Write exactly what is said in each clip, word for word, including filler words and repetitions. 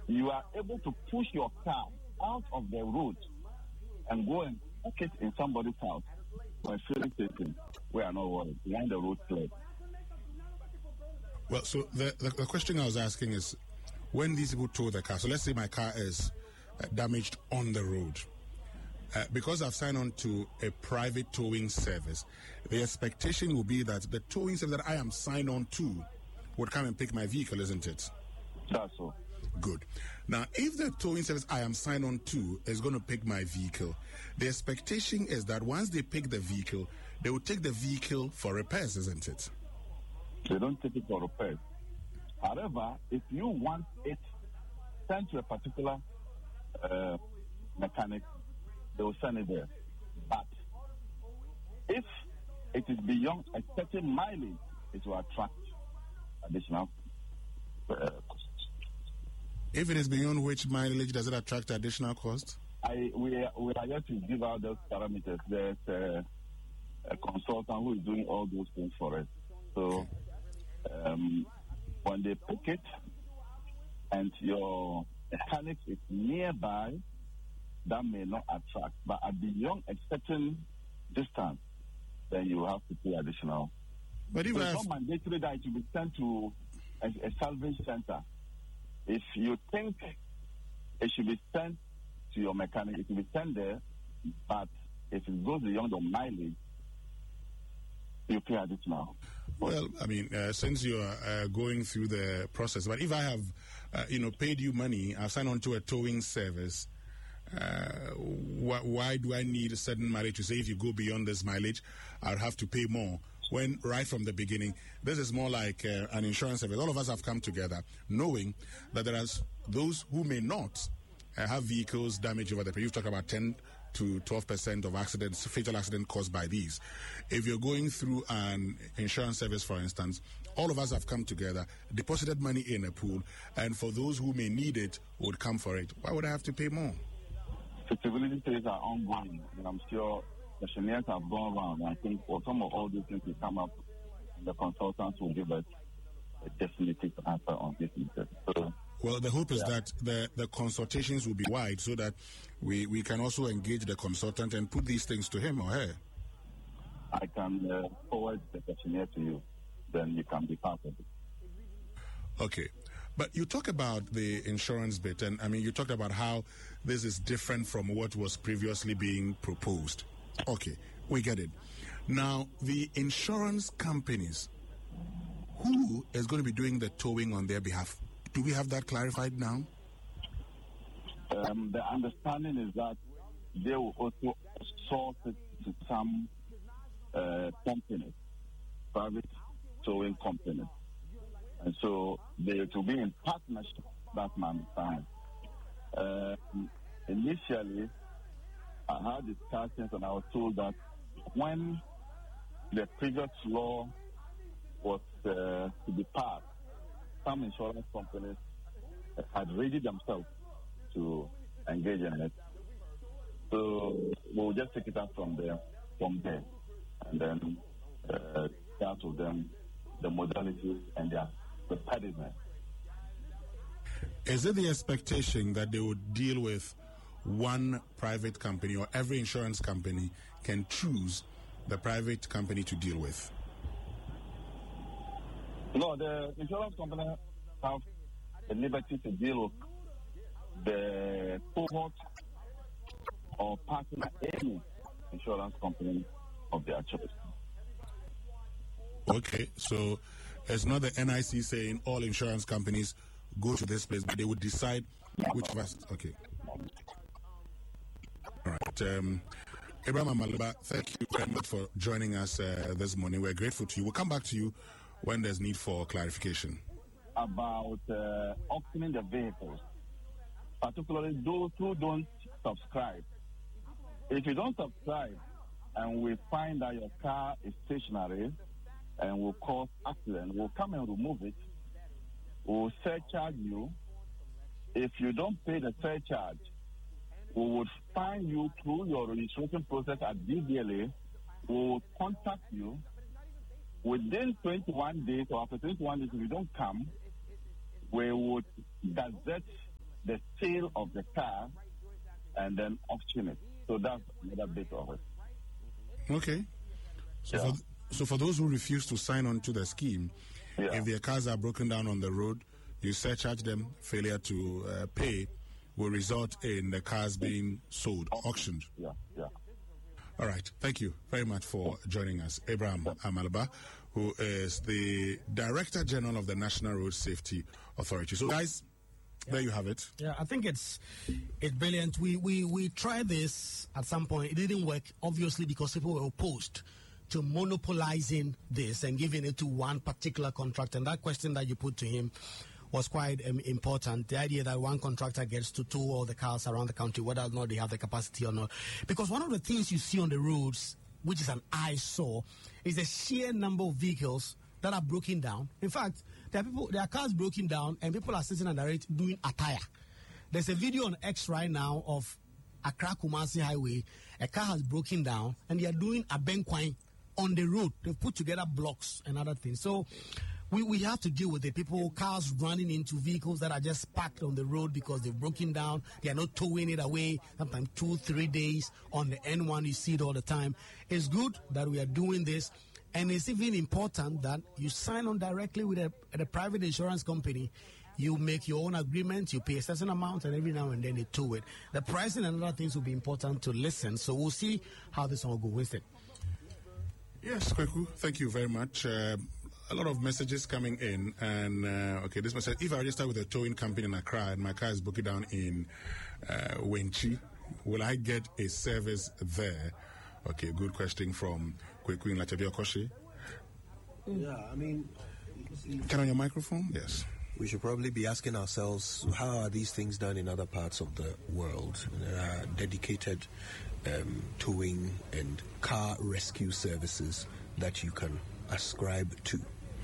you are able to push your car out of the road and go and park it in somebody's house or a filling station. We are not worried. Behind the road clear. Well, so the, the the question I was asking is, when these people tow the car, so let's say my car is uh, damaged on the road, uh, because I've signed on to a private towing service, the expectation will be that the towing service that I am signed on to would come and pick my vehicle, isn't it? That's so. Good. Now, if the towing service I am signed on to is going to pick my vehicle, the expectation is that once they pick the vehicle, they will take the vehicle for repairs, isn't it? They don't take it for repairs. However, if you want it sent to a particular uh, mechanic, they will send it there. But if it is beyond a certain mileage, it will attract additional uh, costs. If it is beyond which mileage, does it attract additional cost? I we are, we are yet to give out those parameters. There's a, a consultant who is doing all those things for us. So um, when they pick it and your mechanic is nearby, that may not attract. But at beyond a certain distance, then you have to pay additional. But if so I it's have... not mandatory that it will be sent to a, a salvage center. If you think it should be sent to your mechanic, it will be sent there. But if it goes beyond the mileage, you pay additional. Well, I mean, uh, since you are uh, going through the process, but if I have, uh, you know, paid you money, I've signed on to a towing service, uh, wh- why do I need a certain mileage to say if you go beyond this mileage, I'll have to pay more? When right from the beginning, this is more like uh, an insurance service. All of us have come together knowing that there are those who may not uh, have vehicles damaged over the period. You've talked about ten to twelve percent of accidents, fatal accident caused by these. If you're going through an insurance service, for instance, all of us have come together, deposited money in a pool, and for those who may need it would come for it. Why would I have to pay more? Feasibility studies are ongoing, and I'm sure questionnaires have gone around. I think for some of all these things will come up, and the consultants will give us a definitive answer on this. So, well, the hope is yeah. that the, the consultations will be wide so that we, we can also engage the consultant and put these things to him or her. I can uh, forward the questionnaire to you, then you can be part of it. Okay. But you talk about the insurance bit, and I mean, you talked about how this is different from what was previously being proposed. Okay, we get it. Now, the insurance companies, who is going to be doing the towing on their behalf? Do we have that clarified now? Um, the understanding is that they will also source it to some uh, companies, private towing companies. And so they will be in partnership, that's my understanding. Uh, initially, I had discussions and I was told that when the previous law was uh, to be passed, some insurance companies had ready themselves to engage in it. So we'll just take it up from there, from there, and then uh, start with them the modalities and their preparedness. Is it the expectation that they would deal with one private company, or every insurance company can choose the private company to deal with? No, the insurance company have the liberty to deal with the cohort or partner any insurance company of their choice. Okay, so it's not the N I C saying all insurance companies go to this place, but they would decide which of us. Okay. All right. Um, Abraham Amaliba, thank you very much for joining us uh, this morning. We're grateful to you. We'll come back to you when there's need for clarification. About uh, auctioning the vehicles, particularly those who don't subscribe. If you don't subscribe and we find that your car is stationary and will cause accident, we'll come and remove it. We'll surcharge you. If you don't pay the surcharge, we would find you through your registration process at D V L A. We will contact you within twenty-one days, or after twenty-one days. If you don't come, we would gazette the sale of the car and then auction it. So that's another bit of it. Okay. So, Yeah. for, so for those who refuse to sign on to the scheme, Yeah. if their cars are broken down on the road, you surcharge them. Failure to uh, pay will result in the cars being sold, auctioned. Yeah, yeah. All right. Thank you very much for joining us. Abraham Amalaba, who is the Director General of the National Road Safety Authority. So, guys, there you have it. Yeah, I think it's it's brilliant. We we we tried this at some point. It didn't work, obviously, because people were opposed to monopolizing this and giving it to one particular contractor. And that question that you put to him was quite um, important. The idea that one contractor gets to tow all the cars around the country, whether or not they have the capacity or not. Because one of the things you see on the roads, which is an eyesore, is the sheer number of vehicles that are broken down. In fact, there are people, there are cars broken down, and people are sitting under it doing attire. There's a video on X right now of Accra Kumasi Highway. A car has broken down, and they are doing a benkwine on the road. They've put together blocks and other things. So we, we have to deal with it. People, cars running into vehicles that are just parked on the road because they've broken down. They are not towing it away. Sometimes two, three days on the N one. You see it all the time. It's good that we are doing this. And it's even important that you sign on directly with a, a private insurance company. You make your own agreement, you pay a certain amount, and every now and then they tow it. The pricing and other things will be important to listen. So we'll see how this one will go with it. Yes, Kweku, thank you very much. Uh, a lot of messages coming in. And, uh, okay, this message, if I register with a towing company in Accra and my car is broken down in uh, Wenchi, will I get a service there? Okay, good question from Kweku in Latavia Koshi. Yeah, I mean... Turn on your microphone? Yes. We should probably be asking ourselves, how are these things done in other parts of the world? There are dedicated um, towing and car rescue services that you can ascribe to.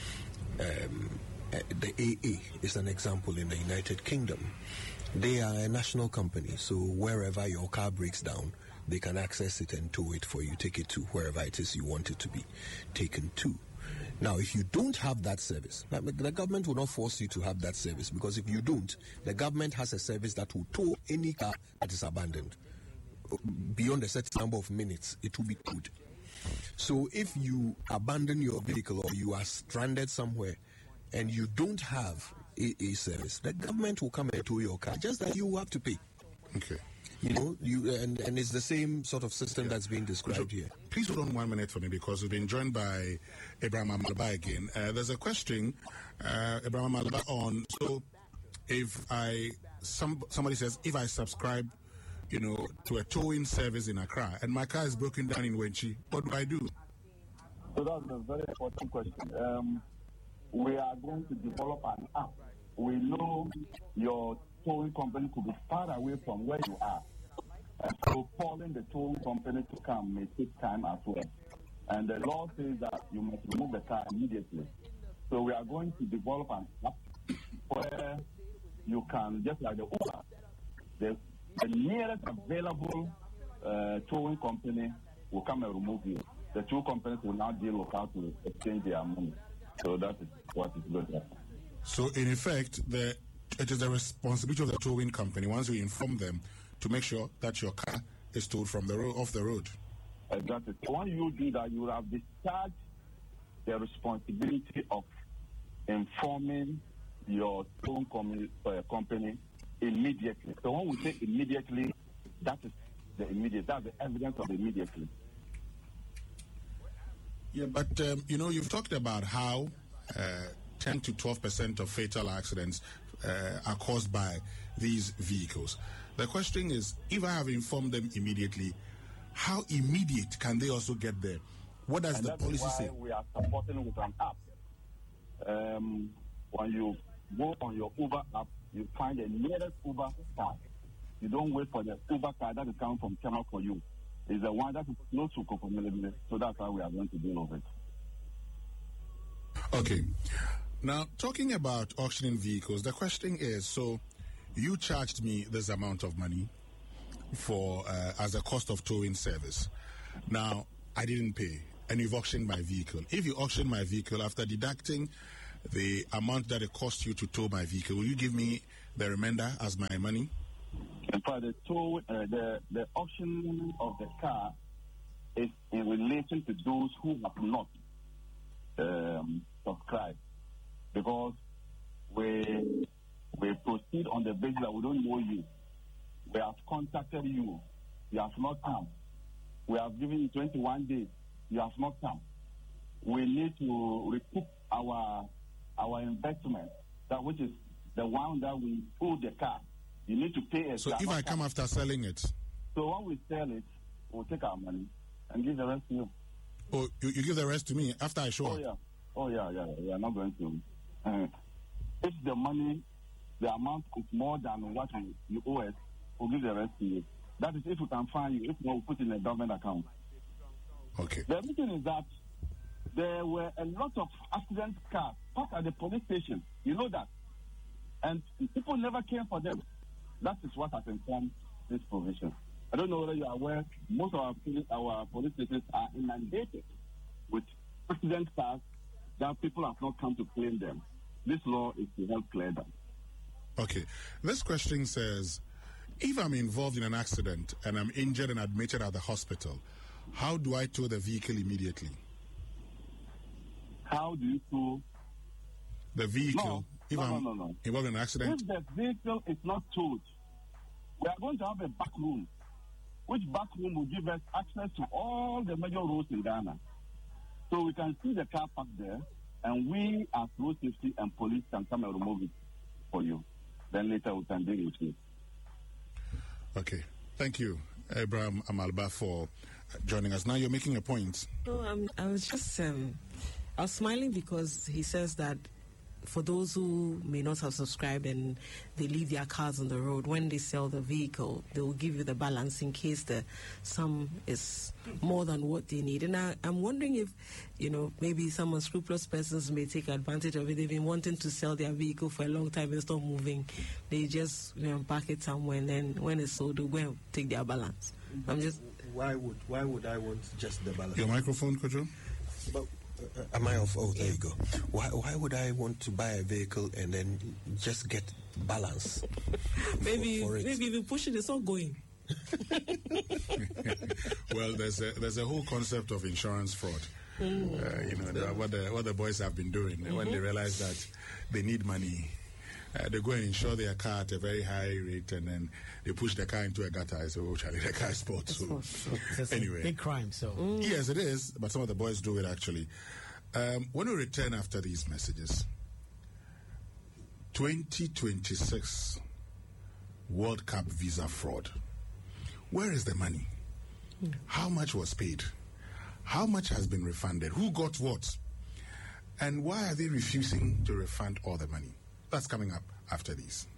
Um, uh, the A A is an example in the United Kingdom. They are a national company, so wherever your car breaks down, they can access it and tow it for you, take it to wherever it is you want it to be taken to. Now, if you don't have that service, the government will not force you to have that service, because if you don't, the government has a service that will tow any car that is abandoned. Beyond a certain number of minutes, it will be towed. So if you abandon your vehicle or you are stranded somewhere and you don't have a, a service, the government will come and tow your car, just that you will have to pay. Okay. You know, you and, and it's the same sort of system yeah. that's being described so, here. Please hold on one minute for me, because we've been joined by Abraham Amalaba again. Uh, there's a question, uh, Abraham Amalaba, on, so if I, some somebody says, if I subscribe, you know, to a towing service in Accra and my car is broken down in Wenchi, what do I do? So that's a very important question. Um, we are going to develop an app. We know your towing company could be far away from where you are. And so calling the towing company to come may take time as well. And the law says that you must remove the car immediately. So we are going to develop an app where you can, just like the Uber, the, the nearest available uh, towing company will come and remove you. The two companies will now deal with how to exchange their money. So that is what is going to happen. So in effect, the it is the responsibility of the towing company, once you inform them, to make sure that your car is towed from the road, off the road. Exactly. So when you do that, you will have discharged the responsibility of informing your towing com- uh, company immediately. So when we say immediately, that is the immediate, that's the evidence of immediately. Yeah, but, um, you know, you've talked about how uh, ten to twelve percent of fatal accidents uh, are caused by these vehicles. The question is, if I have informed them immediately, how immediate can they also get there? What does and the policy why say? We are supporting with an app. Um, when you go on your Uber app, you find the nearest Uber car. You don't wait for the Uber car that is coming from Kema for you. It's the one that is close to Kokomele. So that's how we are going to deal with it. Okay. Now, talking about auctioning vehicles, the question is, so you charged me this amount of money for uh, as a cost of towing service. Now, I didn't pay, and you've auctioned my vehicle. If you auction my vehicle after deducting the amount that it cost you to tow my vehicle, will you give me the remainder as my money? In fact, the, tow, uh, the, the auction of the car is in relation to those who have not um, subscribed, because we, we proceed on the basis that we don't know you. We have contacted you. You have not come. We have given you twenty-one days. You have not come. We need to recoup our our investment, that which is the one that we owe the car. You need to pay it. So if I come after selling it? So when we sell it, we'll take our money and give the rest to you. Oh, you, you give the rest to me after I show oh, up? Yeah. Oh, yeah, yeah. We are not going to. Uh, if the money, the amount is more than what you, you owe us, we'll give the rest to you. That is if we can find you. If not, we'll put it in a government account. Okay. The reason is that there were a lot of accident cars parked at the police station. You know that. And people never came for them. That is what has informed this provision. I don't know whether you are aware, most of our police, our police stations are inundated with accident cars that people have not come to claim them. This law is to help clear them. Okay. This question says, if I'm involved in an accident and I'm injured and admitted at the hospital, how do I tow the vehicle immediately? How do you tow the vehicle? No, if no, I'm no, no, no. involved in an accident? If the vehicle is not towed, we are going to have a back room, which back room will give us access to all the major roads in Ghana. So we can see the car parked there, and we as road safety and police can come and remove it for you. Then later we can deal with it. Okay. Thank you, Abraham Amalba, for joining us. Now you're making a point. No, um, I was just, um, I was smiling because he says that for those who may not have subscribed and they leave their cars on the road, when they sell the vehicle, they will give you the balance in case the sum is more than what they need. And I, I'm wondering if, you know, maybe some unscrupulous persons may take advantage of it. They've been wanting to sell their vehicle for a long time and stop moving. They just, you know, park it somewhere, and then when it's sold, they'll go and take their balance. I'm just... Why would why would I want just the balance? Your microphone, Kojo? But, uh, am I off? Oh, there you go. Why why would I want to buy a vehicle and then just get balance? maybe for, for maybe if you push it, it's not going. Well, there's a there's a whole concept of insurance fraud. Mm. Uh, you know the, what the what the boys have been doing mm-hmm. when they realize that they need money. Uh, they go and insure their car at a very high rate, and then they push the car into a gutter. I say, "Oh, Charlie, the car is spoiled." So, it's anyway, a big crime. So mm. yes, it is. But some of the boys do it actually. Um, when we return after these messages, twenty twenty-six World Cup visa fraud. Where is the money? Mm. How much was paid? How much has been refunded? Who got what? And why are they refusing to refund all the money? That's coming up after these.